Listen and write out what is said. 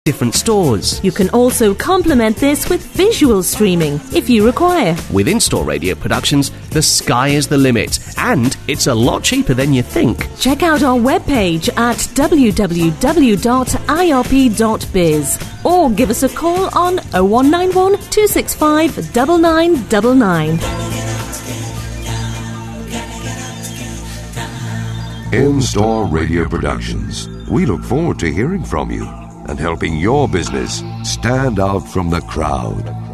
different stores. You can also complement this with visual streaming if you require. With in-store radio productions, the sky is the limit, and it's a lot cheaper than you think. Check out our webpage at www.irp.biz or give us a call on 0191 265 9999. In-store radio productions. We look forward to hearing from you and helping your business stand out from the crowd.